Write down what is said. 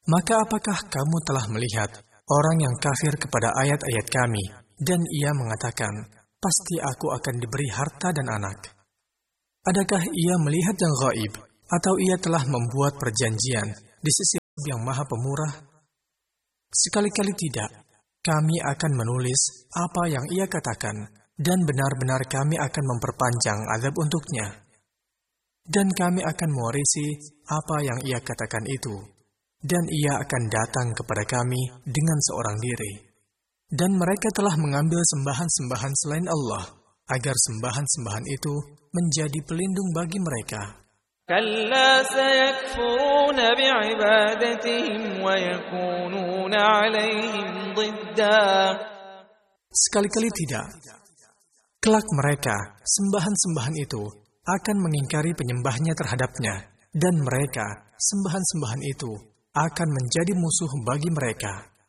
Maka apakah kamu telah melihat orang yang kafir kepada ayat-ayat kami, dan ia mengatakan, pasti aku akan diberi harta dan anak? Adakah ia melihat yang gaib, atau ia telah membuat perjanjian di sisi yang maha pemurah? Sekali-kali tidak. Kami akan menulis apa yang ia katakan, dan benar-benar kami akan memperpanjang azab untuknya. Dan kami akan mewarisi apa yang ia katakan itu, dan ia akan datang kepada kami dengan seorang diri. Dan mereka telah mengambil sembahan-sembahan selain Allah, agar sembahan-sembahan itu menjadi pelindung bagi mereka. كلا سيكفرون بعبادتهم ويكونون عليهم ضدا. Sekali-kali tidak. Kelak mereka, sembahan-sembahan itu, akan mengingkari penyembahnya terhadapnya, dan mereka, sembahan-sembahan itu, akan menjadi musuh bagi mereka.